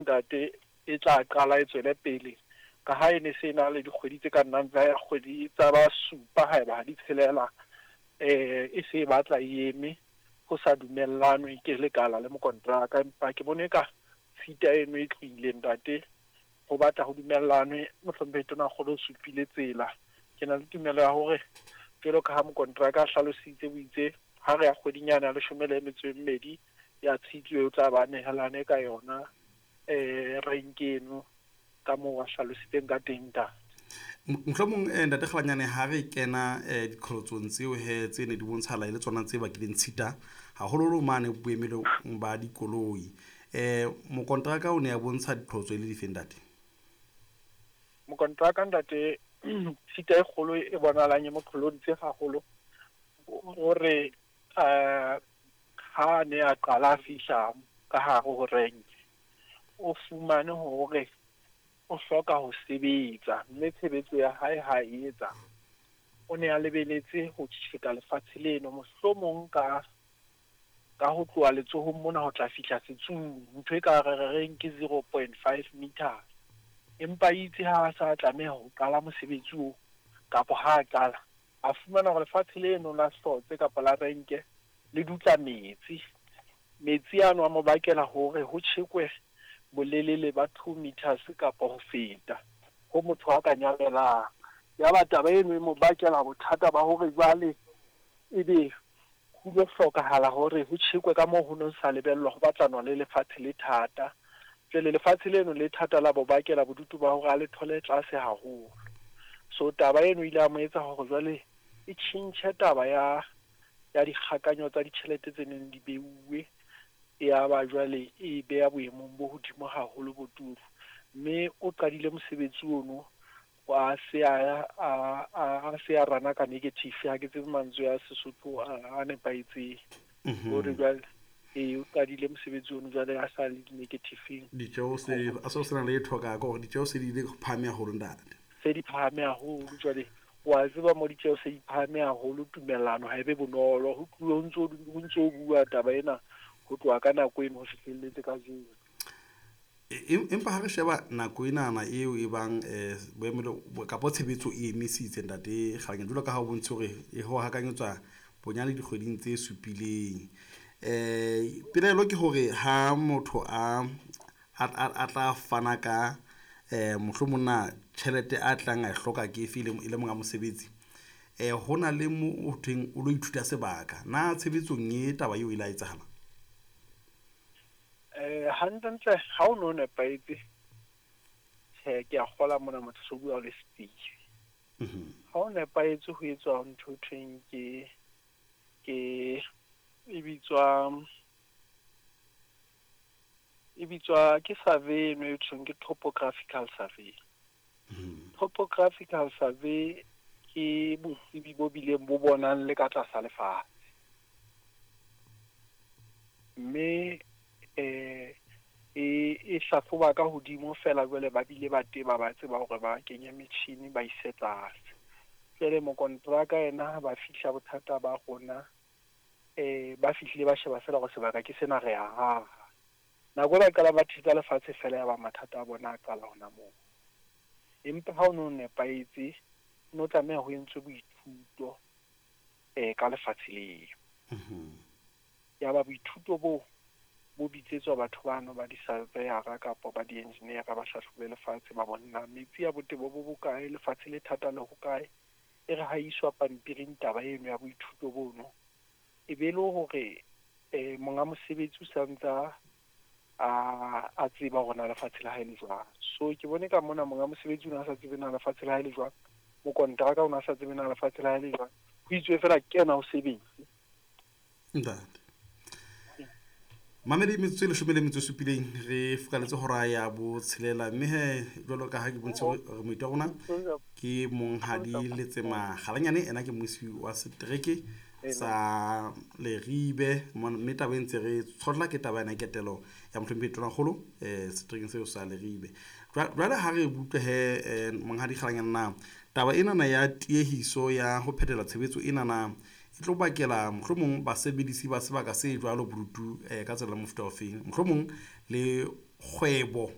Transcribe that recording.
ntate e tla qala e tswele pele ka ha e ne se na le dikgwedi tse ka nnang tsa kgwedi tsa ba supa haeba ha di tshelela e se batla e eme ho sa dumellanwe ke lekala le mokontraka, empa ke bone ka tshita eno e tlile ntate ho batla ho dumellanwe mohlompe tona kgolo supile tsela. Ke na le tumelo ya hore jwalo ka ha mokontraka a hlalositse boitse ha re ya kgwedinyana ya 12 ya Tshitwe o tla ba nehelane ka yona renkeno ka moo a hlalositseng ka teng ntate. Mohlomong ntate Kgalanyane ha re kena dikholotsong tseo tse ne di bontshala le tsona tse bakileng tshita haholoholo mane boemelong ba dikoloi. Mokontraka o ne a bontsha dikhotso le dife ntate? Mokontraka ntate tshita e kgolo e bonalang mo qholoditse haholo hore ha ne a qala fihla ka hare ho renke o fumane hore o hloka ho sebetsa, mme tshebetso ya hae ha e etsa o ne a lebeletse ho tjheka lefatshe leno mohlomong ka ho tloha letsohong mona ho tla fihla Setsung, ntho e ka rereng ke 0.5 meters. Empa itse ha a sa tlameha ho qala mosebetsi o kapo ha a qala a fumana hore lefatshe leno la Hlotse kapa la renke le dutla metsi ano a mo bakela hore ho tjhekwe bolelele ba 2 meters kapa ho feta ho motho a ka nyamelang. Ya ba taba eno e mo bakela bothata ba hore jwale ebe ho bo hlokahala hore ho tjhekwe ka moo ho no sa lebellwa ho batlanwa le lefatshe le thata. Jwale lefatshe leno le thata la bo bakela bodutu ba hore a le thole tlase haholo. So taba eno ile a mo etsa hore jwale e tjhentjhe taba ya dikgakanyo tsa ditjhelete tse neng di beuwe, ya ba jwale e beha boemong bo hodimo haholo boturu, mme o qadile mosebetsi ono wa se a rana ka negative ha ke tsebe mantswe ya Sesotho a nepahetseng hore jwale o qadile mosebetsi ono jwale a sa le di-negative ditjeo se a so sena le thoka ka hore ditjeo se di ile phahame haholo ntate, se di phahame haholo. Jwale wa tseba mo ditjeo se di phahame haholo, tumellano ha ebe bonolo ho ntso bua taba ena ho tloha ka nako eno ho fihlelletse ka jeno. Empa ha re sheba nako enana eo e bang boemelo kapo tshebetso e emisitse ntate Kgalanyane jwalo ka ha o bontse hore e ho hakanyetswa bonyane dikgweding tse supileng. Pelaelo ke hore ha motho a tla fana ka mohlomong na tjhelete a tlang a hloka ke efe e le monga mosebetsi, ho na le mo ho thweng o lo ithuta sebaka na tshebetsong e taba eo e la etsahala? Hantle ha o no nepahetse ke a kgola mona motho so bua le speech. Ha o nepahetse ho etswa ntho thweng ke e bitswa ke survey no thweng ke topographical survey. Topographical survey ke botsebi bo bileng bo bonang le ka tlasa lefatshe, mme e hlahloba ka hodimo fela jwale ba bile ba teba ba tseba hore ba kenye metjhini ba ise tlase. Jwale mokontraka ena ba fihla bothata ba rona ba fihlile ba sheba fela gore sebaka ke sena re aha nako ba qala ba thetsa lefatshe fela ya ba mathata a bona a qala hona moo. Empa ha o no nepahetse no tlameha ho entswe boithuto ka lefatshe leo. Ya ba boithuto bo bitsetswa batho bano ba di-surveyara kapa ba di-engineer ba hlahlobe lefatshe ba bona metsi a botebo bo bokae, lefatshe le thata le hokae, e re ha iswa pampiring taba eno ya boithuto bono e be le hore monga mosebetsi o santsa a tseba hore na lefatshe la hae le jwang. So ke bone ka mona monga mosebetsi o na sa tsebe na lefatshe la hae le jwang, mokontraka o na sa tsebe na lefatshe la hae le jwang, ho itswe fela kena o sebetse ntate. Mamedi metsotso e 17 re fokaletse hora ya botshelela, mme he jwalo ka ha ke bontse hore moita rona ke monghadi Letsema Kgalanyane, ena ke moisi wa setereke sa Leribe, mme taba e ntse re tshotla ke taba ena ketelo ya mohlompe tonakgolo seterekeng seo sa Leribe. Jwale ha re butle he monghadi Kgalanyane na taba enana ya tiehiso ya ho phethela tshebetso enana e tlo bakela mohlomong basebedisi ba sebaka se jwalo borutu ka tsela mofuta ofeng, mohlomong le kgwebo